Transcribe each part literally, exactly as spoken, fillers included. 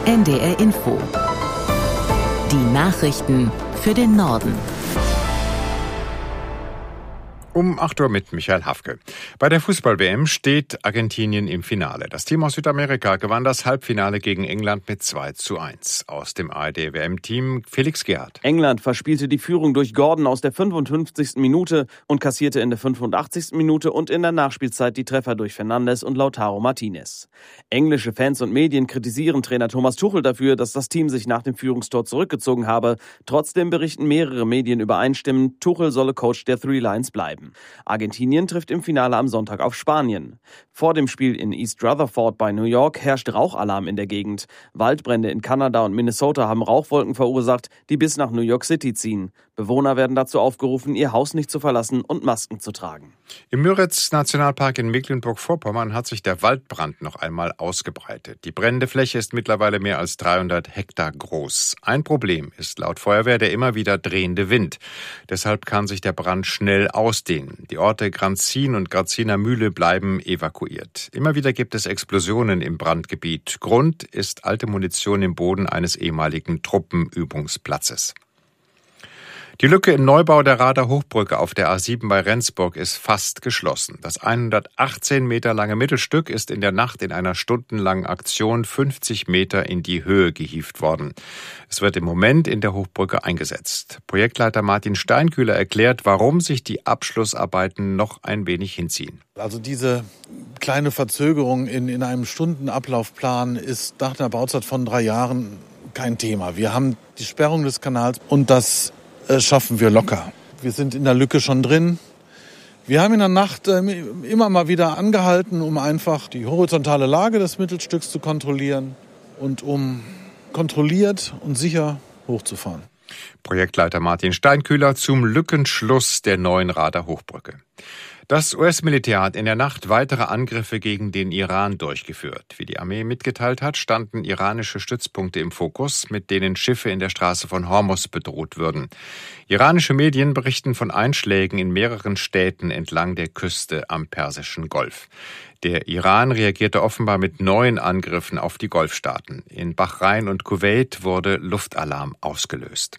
N D R Info. Die Nachrichten für den Norden. Um acht Uhr mit Michael Hafke. Bei der Fußball-W M steht Argentinien im Finale. Das Team aus Südamerika gewann das Halbfinale gegen England mit zwei zu eins. Aus dem A R D-W M-Team Felix Gerhardt. England verspielte die Führung durch Gordon aus der fünfundfünfzigsten Minute und kassierte in der fünfundachtzigsten Minute und in der Nachspielzeit die Treffer durch Fernandes und Lautaro Martinez. Englische Fans und Medien kritisieren Trainer Thomas Tuchel dafür, dass das Team sich nach dem Führungstor zurückgezogen habe. Trotzdem berichten mehrere Medien übereinstimmend, Tuchel solle Coach der Three Lions bleiben. Argentinien trifft im Finale am Sonntag auf Spanien. Vor dem Spiel in East Rutherford bei New York herrscht Rauchalarm in der Gegend. Waldbrände in Kanada und Minnesota haben Rauchwolken verursacht, die bis nach New York City ziehen. Bewohner werden dazu aufgerufen, ihr Haus nicht zu verlassen und Masken zu tragen. Im Müritz-Nationalpark in Mecklenburg-Vorpommern hat sich der Waldbrand noch einmal ausgebreitet. Die brennende Fläche ist mittlerweile mehr als dreihundert Hektar groß. Ein Problem ist laut Feuerwehr der immer wieder drehende Wind. Deshalb kann sich der Brand schnell ausdehnen. Die Orte Granzin und Graziner Mühle bleiben evakuiert. Immer wieder gibt es Explosionen im Brandgebiet. Grund ist alte Munition im Boden eines ehemaligen Truppenübungsplatzes. Die Lücke im Neubau der Rader Hochbrücke auf der A sieben bei Rendsburg ist fast geschlossen. Das hundertachtzehn Meter lange Mittelstück ist in der Nacht in einer stundenlangen Aktion fünfzig Meter in die Höhe gehievt worden. Es wird im Moment in der Hochbrücke eingesetzt. Projektleiter Martin Steinkühler erklärt, warum sich die Abschlussarbeiten noch ein wenig hinziehen. Also diese kleine Verzögerung in, in einem Stundenablaufplan ist nach einer Bauzeit von drei Jahren kein Thema. Wir haben die Sperrung des Kanals und das schaffen wir locker. Wir sind in der Lücke schon drin. Wir haben in der Nacht äh, immer mal wieder angehalten, um einfach die horizontale Lage des Mittelstücks zu kontrollieren und um kontrolliert und sicher hochzufahren. Projektleiter Martin Steinkühler zum Lückenschluss der neuen Rader Hochbrücke. Das U S-Militär hat in der Nacht weitere Angriffe gegen den Iran durchgeführt. Wie die Armee mitgeteilt hat, standen iranische Stützpunkte im Fokus, mit denen Schiffe in der Straße von Hormuz bedroht würden. Iranische Medien berichten von Einschlägen in mehreren Städten entlang der Küste am Persischen Golf. Der Iran reagierte offenbar mit neuen Angriffen auf die Golfstaaten. In Bahrain und Kuwait wurde Luftalarm ausgelöst.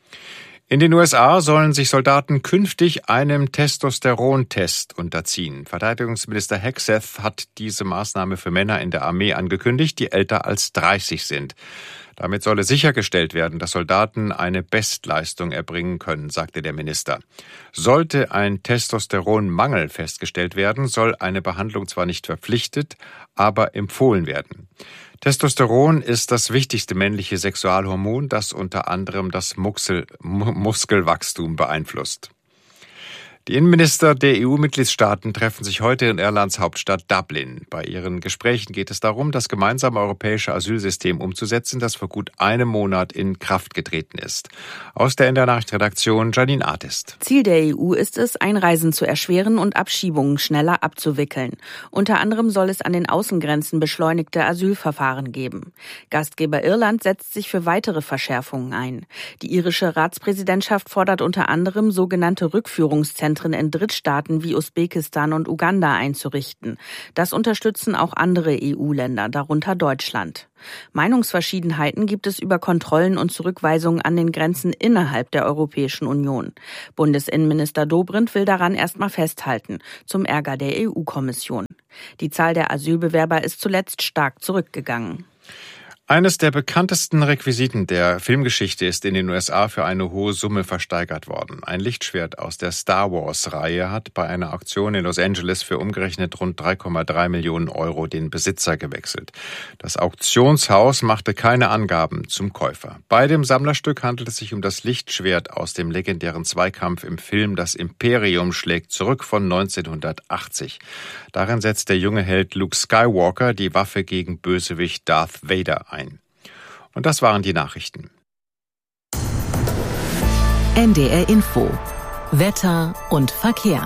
In den U S A sollen sich Soldaten künftig einem Testosterontest unterziehen. Verteidigungsminister Hegseth hat diese Maßnahme für Männer in der Armee angekündigt, die älter als dreißig sind. Damit solle sichergestellt werden, dass Soldaten eine Bestleistung erbringen können, sagte der Minister. Sollte ein Testosteronmangel festgestellt werden, soll eine Behandlung zwar nicht verpflichtet, aber empfohlen werden. Testosteron ist das wichtigste männliche Sexualhormon, das unter anderem das Muxel, M- Muskelwachstum beeinflusst. Die Innenminister der E U-Mitgliedstaaten treffen sich heute in Irlands Hauptstadt Dublin. Bei ihren Gesprächen geht es darum, das gemeinsame europäische Asylsystem umzusetzen, das vor gut einem Monat in Kraft getreten ist. Aus der N D R-Nachrichtenredaktion Janine Artist. Ziel der E U ist es, Einreisen zu erschweren und Abschiebungen schneller abzuwickeln. Unter anderem soll es an den Außengrenzen beschleunigte Asylverfahren geben. Gastgeber Irland setzt sich für weitere Verschärfungen ein. Die irische Ratspräsidentschaft fordert unter anderem, sogenannte Rückführungszentren in Drittstaaten wie Usbekistan und Uganda einzurichten. Das unterstützen auch andere E U-Länder, darunter Deutschland. Meinungsverschiedenheiten gibt es über Kontrollen und Zurückweisungen an den Grenzen innerhalb der Europäischen Union. Bundesinnenminister Dobrindt will daran erstmal festhalten, zum Ärger der E U-Kommission. Die Zahl der Asylbewerber ist zuletzt stark zurückgegangen. Eines der bekanntesten Requisiten der Filmgeschichte ist in den U S A für eine hohe Summe versteigert worden. Ein Lichtschwert aus der Star Wars-Reihe hat bei einer Auktion in Los Angeles für umgerechnet rund drei Komma drei Millionen Euro den Besitzer gewechselt. Das Auktionshaus machte keine Angaben zum Käufer. Bei dem Sammlerstück handelt es sich um das Lichtschwert aus dem legendären Zweikampf im Film Das Imperium schlägt zurück von neunzehnhundertachtzig. Darin setzt der junge Held Luke Skywalker die Waffe gegen Bösewicht Darth Vader ein. Und das waren die Nachrichten. N D R Info. Wetter und Verkehr.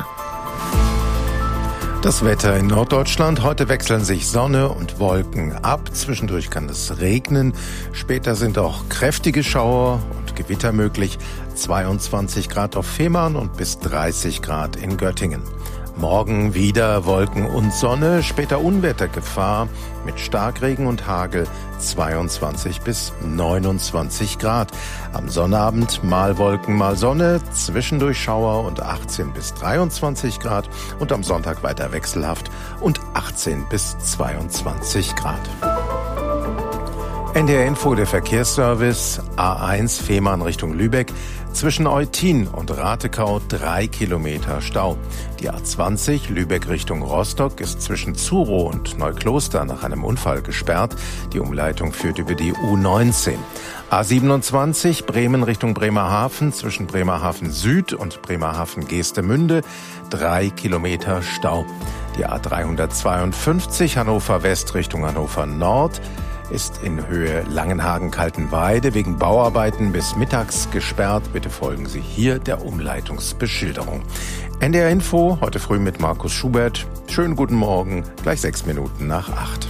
Das Wetter in Norddeutschland. Heute wechseln sich Sonne und Wolken ab. Zwischendurch kann es regnen. Später sind auch kräftige Schauer und Gewitter möglich. zweiundzwanzig Grad auf Fehmarn und bis dreißig Grad in Göttingen. Morgen wieder Wolken und Sonne, später Unwettergefahr mit Starkregen und Hagel, zweiundzwanzig bis neunundzwanzig Grad. Am Sonnabend mal Wolken, mal Sonne, zwischendurch Schauer und achtzehn bis dreiundzwanzig Grad und am Sonntag weiter wechselhaft und achtzehn bis zweiundzwanzig Grad. N D R Info, der Verkehrsservice, A eins Fehmarn Richtung Lübeck, zwischen Eutin und Ratekau drei Kilometer Stau. Die A zwanzig Lübeck Richtung Rostock ist zwischen Zurow und Neukloster nach einem Unfall gesperrt. Die Umleitung führt über die U neunzehn. A siebenundzwanzig Bremen Richtung Bremerhaven, zwischen Bremerhaven Süd und Bremerhaven Geestemünde drei Kilometer Stau. Die A dreihundertzweiundfünfzig Hannover West Richtung Hannover Nord ist in Höhe Langenhagen-Kaltenweide wegen Bauarbeiten bis mittags gesperrt. Bitte folgen Sie hier der Umleitungsbeschilderung. N D R Info, heute früh mit Markus Schubert. Schönen guten Morgen, gleich sechs Minuten nach acht.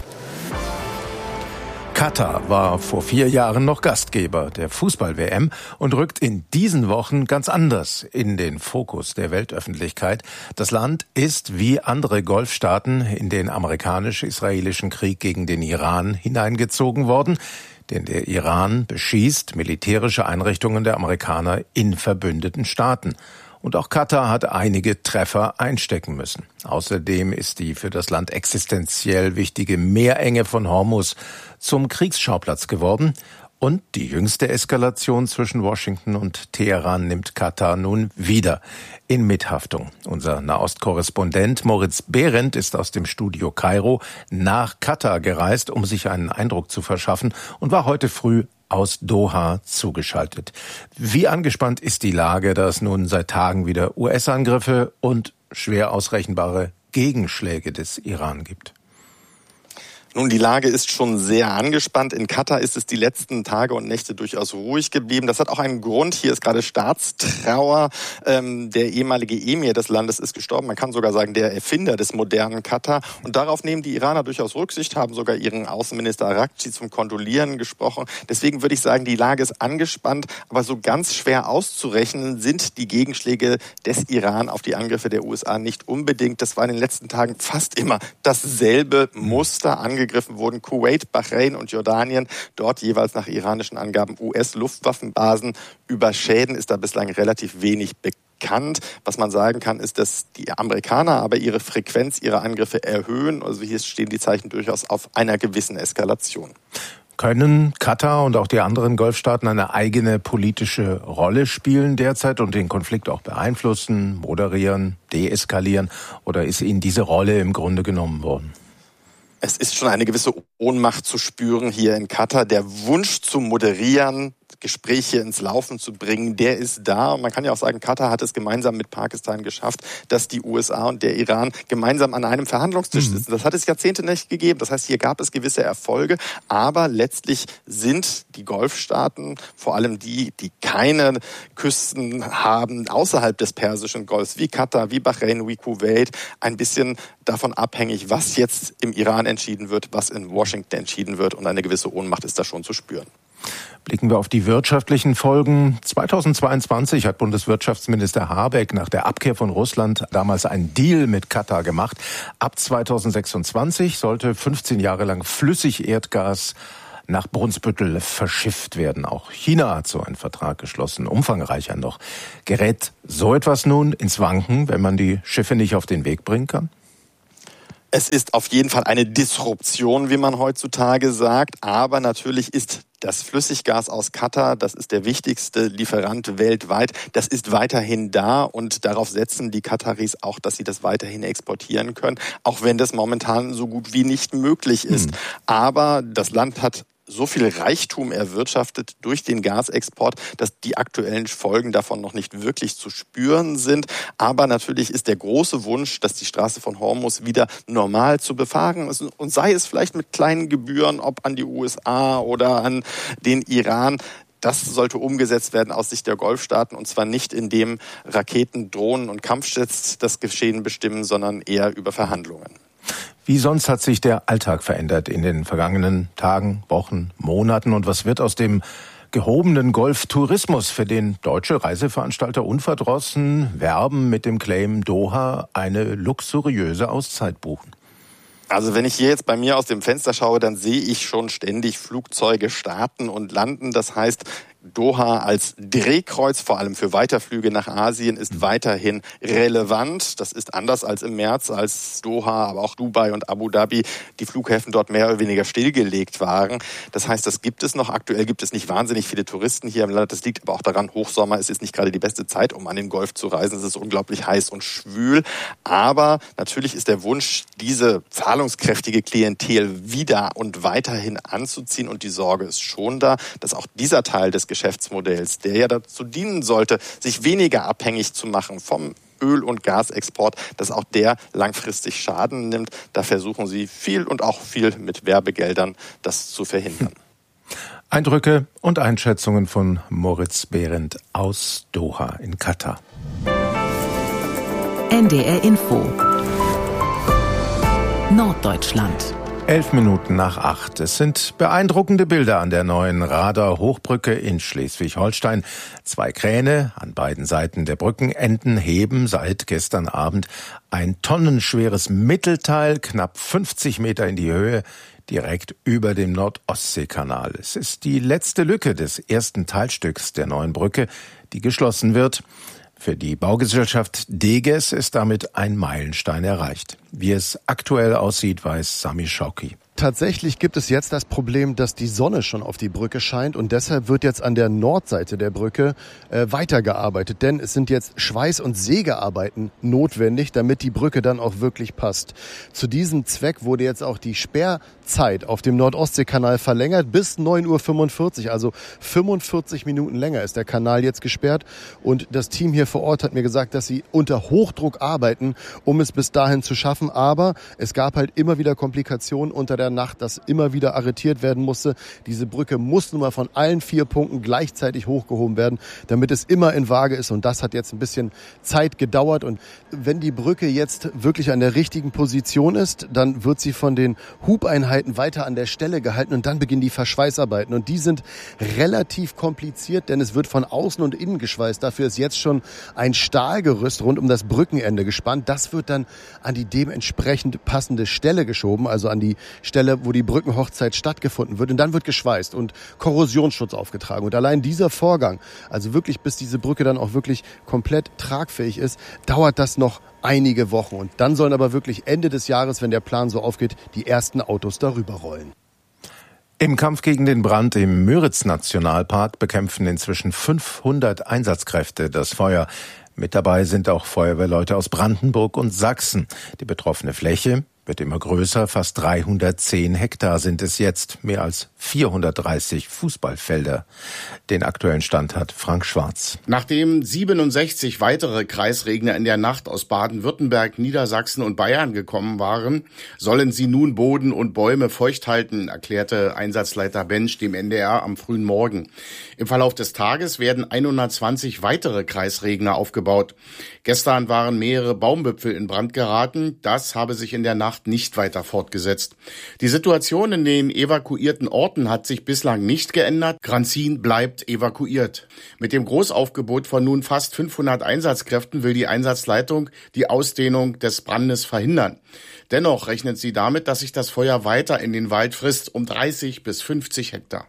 Katar war vor vier Jahren noch Gastgeber der Fußball-W M und rückt in diesen Wochen ganz anders in den Fokus der Weltöffentlichkeit. Das Land ist wie andere Golfstaaten in den amerikanisch-israelischen Krieg gegen den Iran hineingezogen worden, denn der Iran beschießt militärische Einrichtungen der Amerikaner in verbündeten Staaten. Und auch Katar hat einige Treffer einstecken müssen. Außerdem ist die für das Land existenziell wichtige Meerenge von Hormuz zum Kriegsschauplatz geworden. Und die jüngste Eskalation zwischen Washington und Teheran nimmt Katar nun wieder in Mithaftung. Unser Nahostkorrespondent Moritz Behrendt ist aus dem Studio Kairo nach Katar gereist, um sich einen Eindruck zu verschaffen und war heute früh aus Doha zugeschaltet. Wie angespannt ist die Lage, da es nun seit Tagen wieder U S-Angriffe und schwer ausrechenbare Gegenschläge des Iran gibt? Nun, die Lage ist schon sehr angespannt. In Katar ist es die letzten Tage und Nächte durchaus ruhig geblieben. Das hat auch einen Grund. Hier ist gerade Staatstrauer. Ähm, der ehemalige Emir des Landes ist gestorben. Man kann sogar sagen, der Erfinder des modernen Katar. Und darauf nehmen die Iraner durchaus Rücksicht, haben sogar ihren Außenminister Arakci zum Kondolieren gesprochen. Deswegen würde ich sagen, die Lage ist angespannt. Aber so ganz schwer auszurechnen sind die Gegenschläge des Iran auf die Angriffe der U S A nicht unbedingt. Das war in den letzten Tagen fast immer dasselbe Muster. Angegriffen wurden Kuwait, Bahrain und Jordanien. Dort jeweils nach iranischen Angaben U S-Luftwaffenbasen. Über Schäden ist da bislang relativ wenig bekannt. Was man sagen kann, ist, dass die Amerikaner aber ihre Frequenz, ihre Angriffe erhöhen. Also hier stehen die Zeichen durchaus auf einer gewissen Eskalation. Können Katar und auch die anderen Golfstaaten eine eigene politische Rolle spielen derzeit und den Konflikt auch beeinflussen, moderieren, deeskalieren? Oder ist ihnen diese Rolle im Grunde genommen worden? Es ist schon eine gewisse Ohnmacht zu spüren hier in Katar. Der Wunsch zu moderieren, Gespräche ins Laufen zu bringen, der ist da. Und man kann ja auch sagen, Katar hat es gemeinsam mit Pakistan geschafft, dass die U S A und der Iran gemeinsam an einem Verhandlungstisch sitzen. Das hat es Jahrzehnte nicht gegeben. Das heißt, hier gab es gewisse Erfolge. Aber letztlich sind die Golfstaaten, vor allem die, die keine Küsten haben, außerhalb des Persischen Golfs, wie Katar, wie Bahrain, wie Kuwait, ein bisschen davon abhängig, was jetzt im Iran entschieden wird, was in Washington entschieden wird. Und eine gewisse Ohnmacht ist da schon zu spüren. Blicken wir auf die wirtschaftlichen Folgen. zweitausendzweiundzwanzig hat Bundeswirtschaftsminister Habeck nach der Abkehr von Russland damals einen Deal mit Katar gemacht. Ab zweitausendsechsundzwanzig sollte fünfzehn Jahre lang Flüssigerdgas nach Brunsbüttel verschifft werden. Auch China hat so einen Vertrag geschlossen, umfangreicher noch. Gerät so etwas nun ins Wanken, wenn man die Schiffe nicht auf den Weg bringen kann? Es ist auf jeden Fall eine Disruption, wie man heutzutage sagt. Aber natürlich ist das Flüssiggas aus Katar, das ist der wichtigste Lieferant weltweit, das ist weiterhin da und darauf setzen die Kataris auch, dass sie das weiterhin exportieren können, auch wenn das momentan so gut wie nicht möglich ist. Hm. Aber das Land hat so viel Reichtum erwirtschaftet durch den Gasexport, dass die aktuellen Folgen davon noch nicht wirklich zu spüren sind. Aber natürlich ist der große Wunsch, dass die Straße von Hormuz wieder normal zu befahren ist. Und sei es vielleicht mit kleinen Gebühren, ob an die U S A oder an den Iran. Das sollte umgesetzt werden aus Sicht der Golfstaaten und zwar nicht indem Raketen, Drohnen und Kampfjets das Geschehen bestimmen, sondern eher über Verhandlungen. Wie sonst hat sich der Alltag verändert in den vergangenen Tagen, Wochen, Monaten und was wird aus dem gehobenen Golftourismus, für den deutsche Reiseveranstalter unverdrossen werben mit dem Claim Doha eine luxuriöse Auszeit buchen. Also wenn ich hier jetzt bei mir aus dem Fenster schaue, dann sehe ich schon ständig Flugzeuge starten und landen. Das heißt, Doha als Drehkreuz, vor allem für Weiterflüge nach Asien, ist weiterhin relevant. Das ist anders als im März, als Doha, aber auch Dubai und Abu Dhabi, die Flughäfen dort mehr oder weniger stillgelegt waren. Das heißt, das gibt es noch. Aktuell gibt es nicht wahnsinnig viele Touristen hier im Land. Das liegt aber auch daran, Hochsommer, es ist nicht gerade die beste Zeit, um an den Golf zu reisen. Es ist unglaublich heiß und schwül. Aber natürlich ist der Wunsch, diese zahlungskräftige Klientel wieder und weiterhin anzuziehen. Und die Sorge ist schon da, dass auch dieser Teil des Geschäftsmodells, der ja dazu dienen sollte, sich weniger abhängig zu machen vom Öl- und Gasexport, dass auch der langfristig Schaden nimmt. Da versuchen sie viel und auch viel mit Werbegeldern, das zu verhindern. Eindrücke und Einschätzungen von Moritz Behrendt aus Doha in Katar. N D R Info Norddeutschland. Elf Minuten nach acht. Es sind beeindruckende Bilder an der neuen Rader-Hochbrücke in Schleswig-Holstein. Zwei Kräne an beiden Seiten der Brückenenden heben seit gestern Abend ein tonnenschweres Mittelteil knapp fünfzig Meter in die Höhe, direkt über dem Nord-Ostsee-Kanal. Es ist die letzte Lücke des ersten Teilstücks der neuen Brücke, die geschlossen wird. Für die Baugesellschaft Deges ist damit ein Meilenstein erreicht. Wie es aktuell aussieht, weiß Sami Schauki. Tatsächlich gibt es jetzt das Problem, dass die Sonne schon auf die Brücke scheint und deshalb wird jetzt an der Nordseite der Brücke äh, weitergearbeitet. Denn es sind jetzt Schweiß- und Sägearbeiten notwendig, damit die Brücke dann auch wirklich passt. Zu diesem Zweck wurde jetzt auch die Sperrzeit auf dem Nord-Ostsee-Kanal verlängert bis neun Uhr fünfundvierzig. Also fünfundvierzig Minuten länger ist der Kanal jetzt gesperrt. Und das Team hier vor Ort hat mir gesagt, dass sie unter Hochdruck arbeiten, um es bis dahin zu schaffen. Aber es gab halt immer wieder Komplikationen unter der Nacht, dass immer wieder arretiert werden musste. Diese Brücke muss nun mal von allen vier Punkten gleichzeitig hochgehoben werden, damit es immer in Waage ist. Und das hat jetzt ein bisschen Zeit gedauert. Und wenn die Brücke jetzt wirklich an der richtigen Position ist, dann wird sie von den Hubeinheiten weiter an der Stelle gehalten und dann beginnen die Verschweißarbeiten. Und die sind relativ kompliziert, denn es wird von außen und innen geschweißt. Dafür ist jetzt schon ein Stahlgerüst rund um das Brückenende gespannt. Das wird dann an die dementsprechend passende Stelle geschoben, also an die Stelle, wo die Brückenhochzeit stattgefunden wird. Und dann wird geschweißt und Korrosionsschutz aufgetragen. Und allein dieser Vorgang, also wirklich bis diese Brücke dann auch wirklich komplett tragfähig ist, dauert das noch einige Wochen. Und dann sollen aber wirklich Ende des Jahres, wenn der Plan so aufgeht, die ersten Autos darüber rollen. Im Kampf gegen den Brand im Müritz-Nationalpark bekämpfen inzwischen fünfhundert Einsatzkräfte das Feuer. Mit dabei sind auch Feuerwehrleute aus Brandenburg und Sachsen. Die betroffene Fläche wird immer größer, fast dreihundertzehn Hektar sind es jetzt, mehr als vierhundertdreißig Fußballfelder. Den aktuellen Stand hat Frank Schwarz. Nachdem siebenundsechzig weitere Kreisregner in der Nacht aus Baden-Württemberg, Niedersachsen und Bayern gekommen waren, sollen sie nun Boden und Bäume feucht halten, erklärte Einsatzleiter Bensch dem N D R am frühen Morgen. Im Verlauf des Tages werden hundertzwanzig weitere Kreisregner aufgebaut. Gestern waren mehrere Baumwipfel in Brand geraten. Das habe sich in der Nacht nicht weiter fortgesetzt. Die Situation in den evakuierten Orten hat sich bislang nicht geändert. Granzin bleibt evakuiert. Mit dem Großaufgebot von nun fast fünfhundert Einsatzkräften will die Einsatzleitung die Ausdehnung des Brandes verhindern. Dennoch rechnet sie damit, dass sich das Feuer weiter in den Wald frisst, um dreißig bis fünfzig Hektar.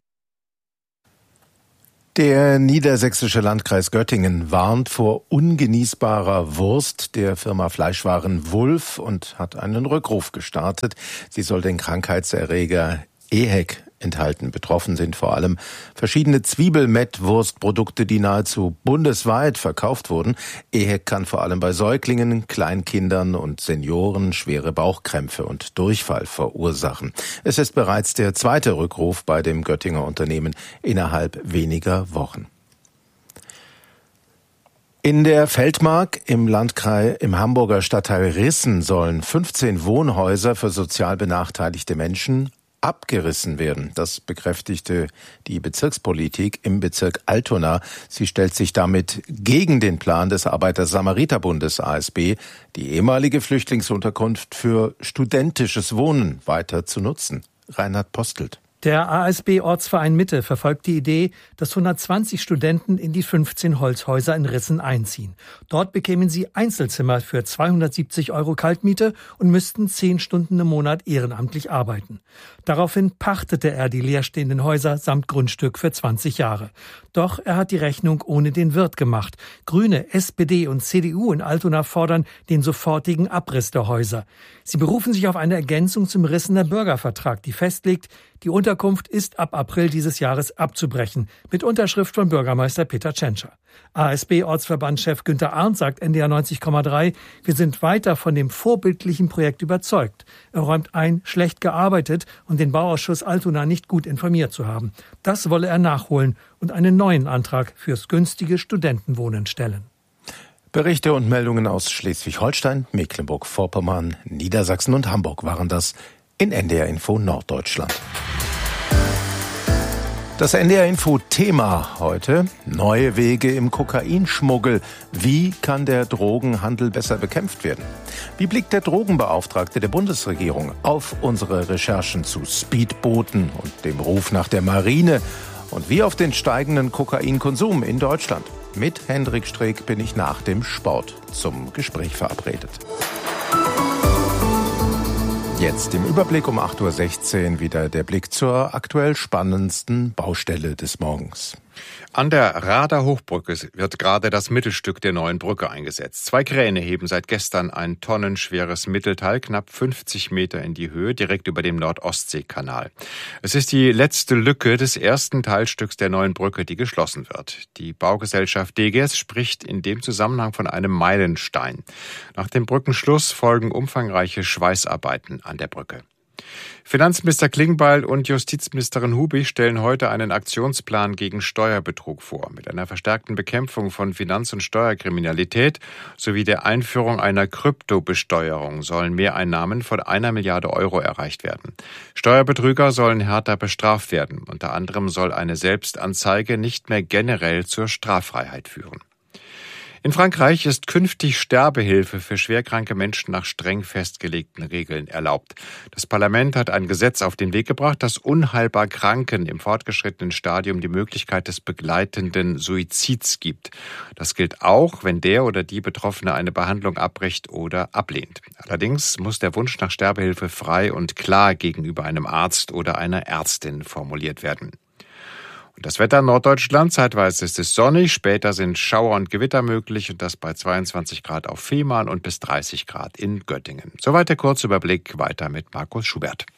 Der niedersächsische Landkreis Göttingen warnt vor ungenießbarer Wurst der Firma Fleischwaren Wulff und hat einen Rückruf gestartet. Sie soll den Krankheitserreger E H E C enthalten. Betroffen sind vor allem verschiedene Zwiebelmettwurstprodukte, die nahezu bundesweit verkauft wurden. E H E C kann vor allem bei Säuglingen, Kleinkindern und Senioren schwere Bauchkrämpfe und Durchfall verursachen. Es ist bereits der zweite Rückruf bei dem Göttinger Unternehmen innerhalb weniger Wochen. In der Feldmark im Landkreis im Hamburger Stadtteil Rissen sollen fünfzehn Wohnhäuser für sozial benachteiligte Menschen abgerissen werden. Das bekräftigte die Bezirkspolitik im Bezirk Altona. Sie stellt sich damit gegen den Plan des Arbeiter-Samariter-Bundes A S B, die ehemalige Flüchtlingsunterkunft für studentisches Wohnen weiter zu nutzen. Reinhard Postelt. Der A S B-Ortsverein Mitte verfolgt die Idee, dass hundertzwanzig Studenten in die fünfzehn Holzhäuser in Rissen einziehen. Dort bekämen sie Einzelzimmer für zweihundertsiebzig Euro Kaltmiete und müssten zehn Stunden im Monat ehrenamtlich arbeiten. Daraufhin pachtete er die leerstehenden Häuser samt Grundstück für zwanzig Jahre. Doch er hat die Rechnung ohne den Wirt gemacht. Grüne, S P D und C D U in Altona fordern den sofortigen Abriss der Häuser. Sie berufen sich auf eine Ergänzung zum Rissener Bürgervertrag, die festlegt, die Unterkunft ist ab April dieses Jahres abzubrechen, mit Unterschrift von Bürgermeister Peter Tschentscher. A S B-Ortsverbandschef Günter Arndt sagt N D R neunzig Komma drei, wir sind weiter von dem vorbildlichen Projekt überzeugt. Er räumt ein, schlecht gearbeitet und den Bauausschuss Altona nicht gut informiert zu haben. Das wolle er nachholen und einen neuen Antrag fürs günstige Studentenwohnen stellen. Berichte und Meldungen aus Schleswig-Holstein, Mecklenburg-Vorpommern, Niedersachsen und Hamburg waren das in N D R Info Norddeutschland. Das N D R Info Thema heute: neue Wege im Kokainschmuggel. Wie kann der Drogenhandel besser bekämpft werden? Wie blickt der Drogenbeauftragte der Bundesregierung auf unsere Recherchen zu Speedbooten und dem Ruf nach der Marine? Und wie auf den steigenden Kokainkonsum in Deutschland? Mit Hendrik Streeck bin ich nach dem Sport zum Gespräch verabredet. Jetzt im Überblick um acht Uhr sechzehn wieder der Blick zur aktuell spannendsten Baustelle des Morgens. An der Rader Hochbrücke wird gerade das Mittelstück der neuen Brücke eingesetzt. Zwei Kräne heben seit gestern ein tonnenschweres Mittelteil knapp fünfzig Meter in die Höhe, direkt über dem Nord-Ostsee-Kanal. Es ist die letzte Lücke des ersten Teilstücks der neuen Brücke, die geschlossen wird. Die Baugesellschaft Deges spricht in dem Zusammenhang von einem Meilenstein. Nach dem Brückenschluss folgen umfangreiche Schweißarbeiten an der Brücke. Finanzminister Klingbeil und Justizministerin Hubig stellen heute einen Aktionsplan gegen Steuerbetrug vor. Mit einer verstärkten Bekämpfung von Finanz- und Steuerkriminalität sowie der Einführung einer Kryptobesteuerung sollen Mehreinnahmen von einer Milliarde Euro erreicht werden. Steuerbetrüger sollen härter bestraft werden. Unter anderem soll eine Selbstanzeige nicht mehr generell zur Straffreiheit führen. In Frankreich ist künftig Sterbehilfe für schwerkranke Menschen nach streng festgelegten Regeln erlaubt. Das Parlament hat ein Gesetz auf den Weg gebracht, das unheilbar Kranken im fortgeschrittenen Stadium die Möglichkeit des begleitenden Suizids gibt. Das gilt auch, wenn der oder die Betroffene eine Behandlung abbricht oder ablehnt. Allerdings muss der Wunsch nach Sterbehilfe frei und klar gegenüber einem Arzt oder einer Ärztin formuliert werden. Und das Wetter in Norddeutschland: zeitweise ist es sonnig, später sind Schauer und Gewitter möglich und das bei zweiundzwanzig Grad auf Fehmarn und bis dreißig Grad in Göttingen. Soweit der Kurzüberblick, weiter mit Markus Schubert.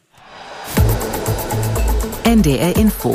N D R Info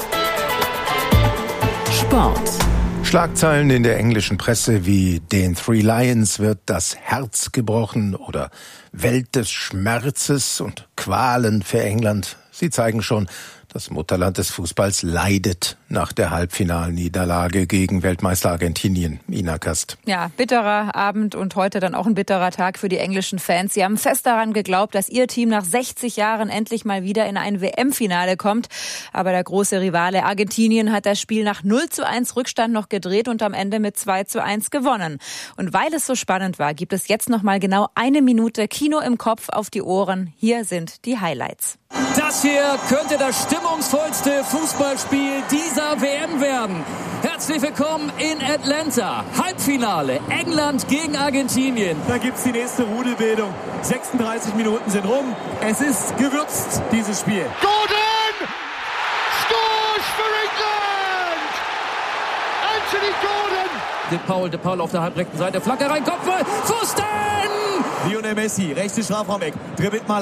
Sport. Schlagzeilen in der englischen Presse wie "Den Three Lions wird das Herz gebrochen" oder "Welt des Schmerzes und Qualen für England". Sie zeigen schon, das Mutterland des Fußballs leidet nach der Halbfinalniederlage gegen Weltmeister Argentinien. Ina Kast. Ja, bitterer Abend und heute dann auch ein bitterer Tag für die englischen Fans. Sie haben fest daran geglaubt, dass ihr Team nach sechzig Jahren endlich mal wieder in ein W M-Finale kommt. Aber der große Rivale Argentinien hat das Spiel nach null zu eins Rückstand noch gedreht und am Ende mit zwei zu eins gewonnen. Und weil es so spannend war, gibt es jetzt noch mal genau eine Minute Kino im Kopf auf die Ohren. Hier sind die Highlights. Das hier könnte das stimmungsvollste Fußballspiel dieser W M werden. Herzlich willkommen in Atlanta. Halbfinale England gegen Argentinien. Da gibt's die nächste Rudelbildung. sechsunddreißig Minuten sind rum. Es ist gewürzt, dieses Spiel. Gordon scores for England! Anthony Gordon! De Paul, De Paul auf der halbrechten Seite. Flanke rein, Kopfball, Pfosten! Lionel Messi, rechte Strafraumeck, dribbelt mal